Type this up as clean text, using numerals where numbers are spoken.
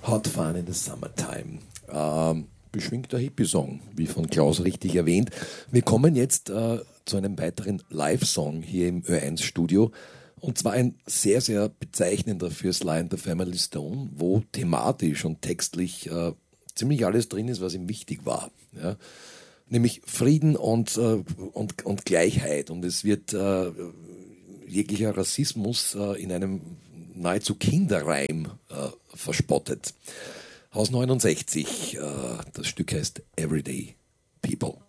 Hot Fun in the Summertime. Beschwingter Hippie-Song, wie von Klaus richtig erwähnt. Wir kommen jetzt zu einem weiteren Live-Song hier im Ö1-Studio. Und zwar ein sehr, sehr bezeichnender für Sly and the Family Stone, wo thematisch und textlich ziemlich alles drin ist, was ihm wichtig war. Ja? Nämlich Frieden und Gleichheit. Und es wird jeglicher Rassismus in einem nahezu Kinderreim verspottet. Haus 69, das Stück heißt Everyday People.